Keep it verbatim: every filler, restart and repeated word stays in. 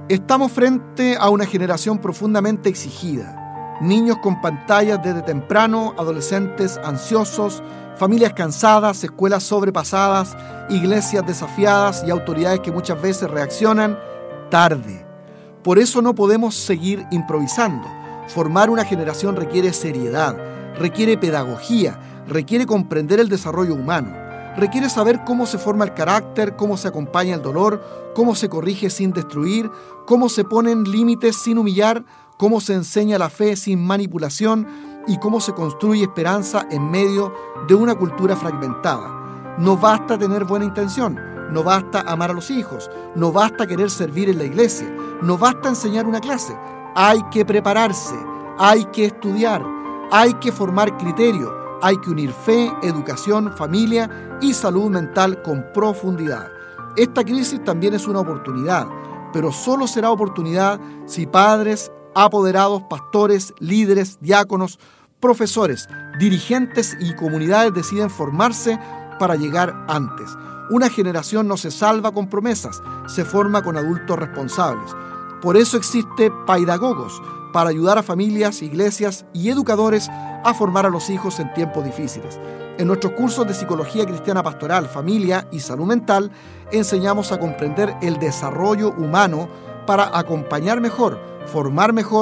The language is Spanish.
Estamos frente a una generación profundamente exigida. Niños con pantallas desde temprano, adolescentes ansiosos, familias cansadas, escuelas sobrepasadas, iglesias desafiadas y autoridades que muchas veces reaccionan tarde. Por eso no podemos seguir improvisando. Formar una generación requiere seriedad, requiere pedagogía, requiere comprender el desarrollo humano, requiere saber cómo se forma el carácter, cómo se acompaña el dolor, cómo se corrige sin destruir, cómo se ponen límites sin humillar, cómo se enseña la fe sin manipulación y cómo se construye esperanza en medio de una cultura fragmentada. No basta tener buena intención, no basta amar a los hijos, no basta querer servir en la iglesia, no basta enseñar una clase. Hay que prepararse, hay que estudiar, hay que formar criterio, hay que unir fe, educación, familia y salud mental con profundidad. Esta crisis también es una oportunidad, pero solo será oportunidad si padres, apoderados, pastores, líderes, diáconos, profesores, dirigentes y comunidades deciden formarse para llegar antes. Una generación no se salva con promesas, se forma con adultos responsables. Por eso existe Paidagogos, para ayudar a familias, iglesias y educadores a formar a los hijos en tiempos difíciles. En nuestros cursos de Psicología Cristiana Pastoral, Familia y Salud Mental, enseñamos a comprender el desarrollo humano para acompañar mejor, formar mejor